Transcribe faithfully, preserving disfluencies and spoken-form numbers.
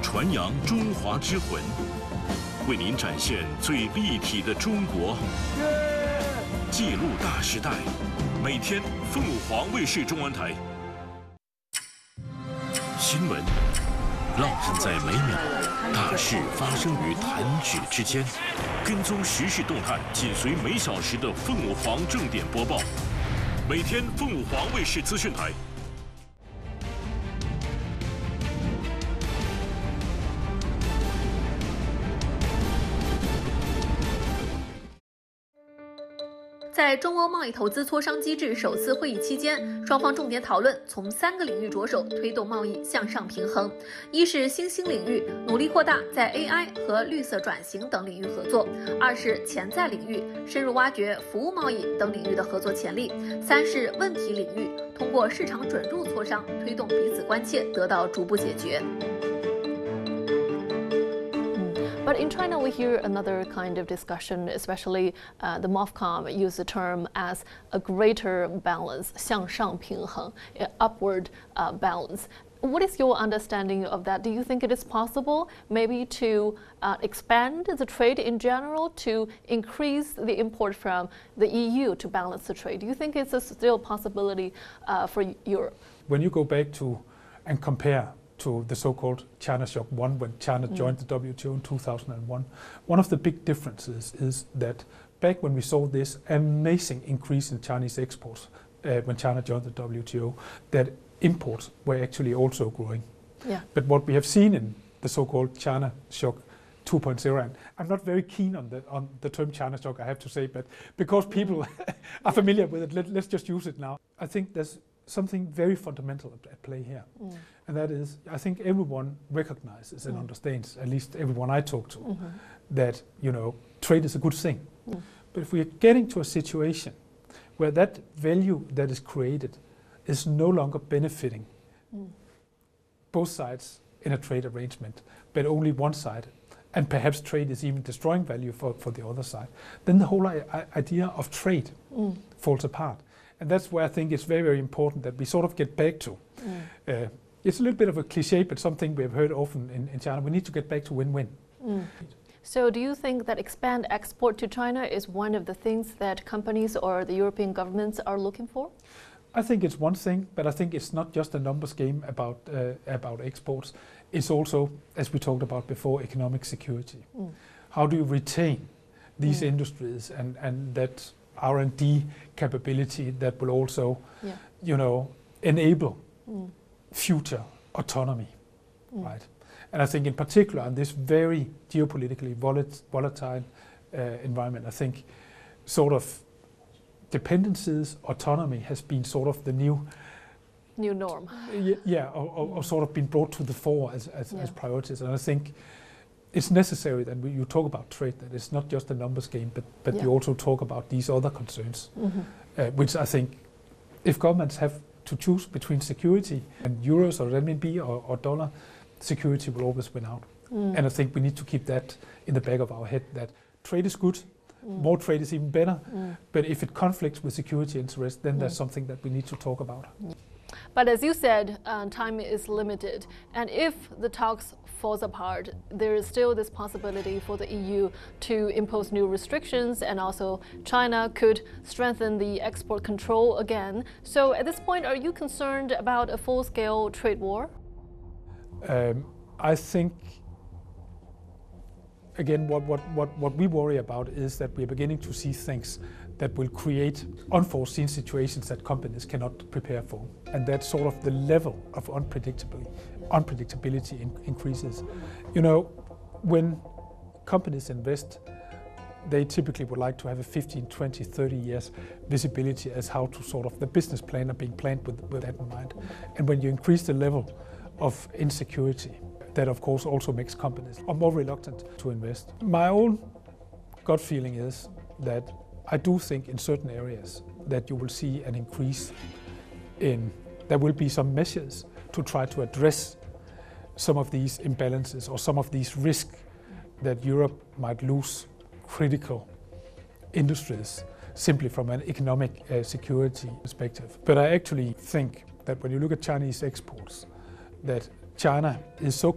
传扬中华之魂，为您展现最立体的中国，记录大时代。每天，凤凰卫视中文台。新闻，浪漫在每秒，大事发生于弹指之间。跟踪时事动态，紧随每小时的凤凰正点播报。每天，凤凰卫视资讯台。 在中欧贸易投资磋商机制首次会议期间，双方重点讨论从三个领域着手推动贸易向上平衡：一是新兴领域，努力扩大在 A I 和绿色转型等领域合作；二是潜在领域，深入挖掘服务贸易等领域的合作潜力；三是问题领域，通过市场准入磋商，推动彼此关切得到逐步解决。 But in China, we hear another kind of discussion, especially uh, the MOFCOM use the term as a greater balance, 向上平衡, upward uh, balance. What is your understanding of that? Do you think it is possible maybe to uh, expand the trade in general, to increase the import from the E U to balance the trade? Do you think it's a still possibility uh, for Europe? When you go back to and compare to the so-called China Shock one, when China mm. joined the W T O in two thousand one. One of the big differences is that back when we saw this amazing increase in Chinese exports uh, when China joined the W T O, that imports were actually also growing. Yeah. But what we have seen in the so-called China Shock two point oh, and I'm not very keen on the on the term China Shock, I have to say, but because people are familiar with it, let, let's just use it now. I think there's something very fundamental at play here. Mm. And that is, I think everyone recognizes and mm. understands, at least everyone I talk to, mm-hmm. that, you know, trade is a good thing. Mm. But if we are getting to a situation where that value that is created is no longer benefiting mm. both sides in a trade arrangement, but only one side, and perhaps trade is even destroying value for, for the other side, then the whole I- idea of trade mm. falls apart. And that's where I think it's very, very important that we sort of get back to. Mm. Uh, it's a little bit of a cliche, but something we've heard often in, in China. We need to get back to win-win. Mm. So do you think that expand export to China is one of the things that companies or the European governments are looking for? I think it's one thing, but I think it's not just a numbers game about, uh, about exports. It's also, as we talked about before, economic security. Mm. How do you retain these mm. industries and, and that R and D capability that will also, yeah. you know, enable mm. future autonomy, mm. right? And I think in particular in this very geopolitically volat- volatile uh, environment, I think sort of dependencies, autonomy has been sort of the new new norm. Yeah, yeah or, or, or sort of been brought to the fore as, as, yeah. as priorities. And I think it's necessary that we, you talk about trade, that it's not just a numbers game, but, but yeah. you also talk about these other concerns, mm-hmm. uh, which I think if governments have to choose between security and euros or renminbi or, or dollar, security will always win out. Mm. And I think we need to keep that in the back of our head, that trade is good, mm. more trade is even better, mm. but if it conflicts with security interests, then mm. there's something that we need to talk about. Mm. But as you said, uh, time is limited, and if the talks falls apart, there is still this possibility for the E U to impose new restrictions, and also China could strengthen the export control again. So at this point, are you concerned about a full-scale trade war? Um, I think, again, what, what, what, what we worry about is that we're beginning to see things that will create unforeseen situations that companies cannot prepare for. And that sort of the level of unpredictability, unpredictability in, increases. You know, when companies invest, they typically would like to have a fifteen, twenty, thirty years visibility as how to sort of the business plan are being planned with, with that in mind. And when you increase the level of insecurity, that of course also makes companies more reluctant to invest. My own gut feeling is that I do think in certain areas that you will see an increase in, there will be some measures to try to address some of these imbalances or some of these risks that Europe might lose critical industries simply from an economic uh, security perspective. But I actually think that when you look at Chinese exports, that China is so